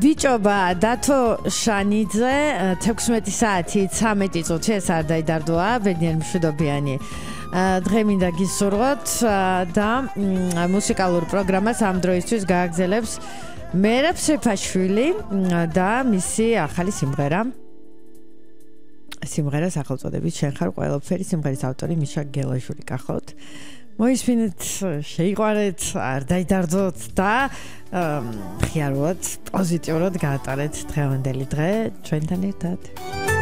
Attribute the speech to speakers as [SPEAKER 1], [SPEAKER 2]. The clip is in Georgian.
[SPEAKER 1] ბიჭობა დათო შანიძე 16 საათი 13 წუთი ეს არ დაიდარდოა ბედნიერი მშვიდობიანი დღე მინდა გისურვოთ და მუსიკალურ პროგრამას ამ დროისთვის გააგრძელებს მერაბ სეფაშვილი და მისი ახალი სიმღერა სახელწოდებით შენ ხარ ყველაფერი სიმღერის ავტორი მიშა გელაშვილი გახოთ მოისმინეთ, შეიყვარეთ, არ დაიდარდოთ და ხიარულად, პოზიტიურად გაატარეთ დღევანდელი დღე ჩვენთან ერთად.